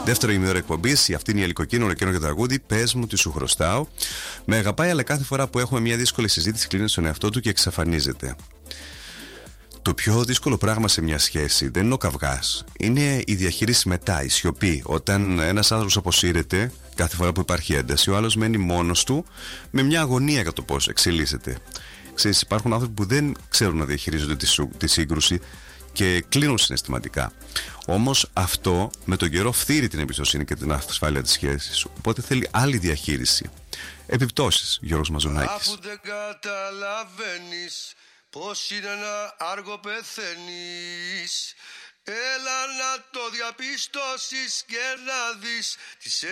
Δεύτερο ημίωρο εκπομπής, αυτή είναι η Ελικοκίνο και τραγούδι. Πες μου τι σου χρωστάω. Με αγαπάει, αλλά κάθε φορά που έχουμε μια δύσκολη συζήτηση κλείνει στον εαυτό του και εξαφανίζεται. Το πιο δύσκολο πράγμα σε μια σχέση δεν είναι ο καυγάς. Είναι η διαχείριση μετά, η σιωπή. Όταν ένας άνθρωπος αποσύρεται, κάθε φορά που υπάρχει ένταση, ο άλλος μένει μόνος του με μια αγωνία για το πώς εξελίσσεται. Ξέρεις, υπάρχουν άνθρωποι που δεν ξέρουν να διαχειρίζονται τη σύγκρουση και κλείνουν συναισθηματικά. Όμως αυτό με τον καιρό φθείρει την εμπιστοσύνη και την ασφάλεια της σχέσης. Οπότε θέλει άλλη διαχείριση. Επιπτώσεις, Γιώργος Μαζονάκης. Αφού δεν καταλαβαίνεις πως είναι ένα άργο πεθαίνεις, έλα να το διαπιστώσεις και να δεις τις